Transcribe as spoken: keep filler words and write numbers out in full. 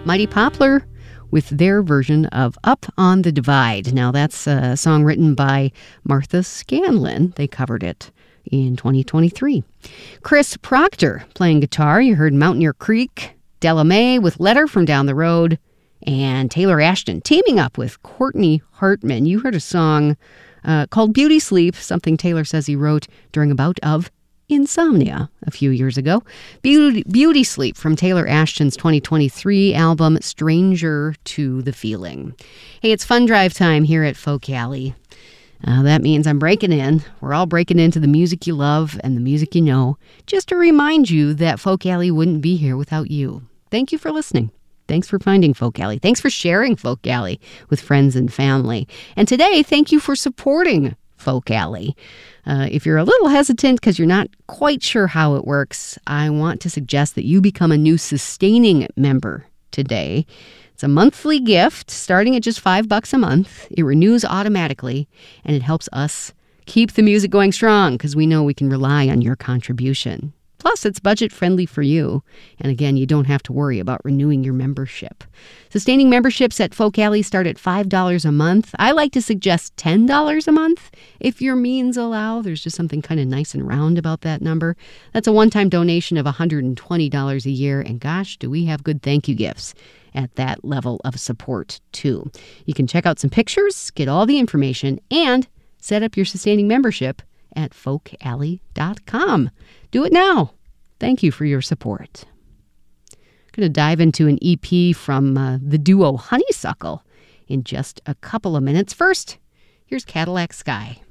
Mighty Poplar with their version of Up on the Divide. Now, that's a song written by Martha Scanlon. They covered it in twenty twenty-three. Chris Proctor playing guitar. You heard Mountaineer Creek, Della Mae with Letter from Down the Road, and Taylor Ashton teaming up with Courtney Hartman. You heard a song uh, called Beauty Sleep, something Taylor says he wrote during a bout of insomnia a few years ago. Beauty, Beauty Sleep from Taylor Ashton's twenty twenty-three album, Stranger to the Feeling. Hey, it's fun drive time here at Folk Alley. Uh, that means I'm breaking in. We're all breaking into the music you love and the music you know, just to remind you that Folk Alley wouldn't be here without you. Thank you for listening. Thanks for finding Folk Alley. Thanks for sharing Folk Alley with friends and family. And today, thank you for supporting Folk Alley. Uh, if you're a little hesitant because you're not quite sure how it works, I want to suggest that you become a new sustaining member today. It's a monthly gift starting at just five bucks a month. It renews automatically, and it helps us keep the music going strong because we know we can rely on your contribution. Plus, it's budget-friendly for you. And again, you don't have to worry about renewing your membership. Sustaining memberships at Folk Alley start at five dollars a month. I like to suggest ten dollars a month if your means allow. There's just something kind of nice and round about that number. That's a one-time donation of one hundred twenty dollars a year. And gosh, do we have good thank you gifts at that level of support, too. You can check out some pictures, get all the information, and set up your sustaining membership at folk alley dot com. Do it now. Thank you for your support. I'm going to dive into an E P from uh, the duo Honeysuckle in just a couple of minutes. First, here's Cadillac Sky.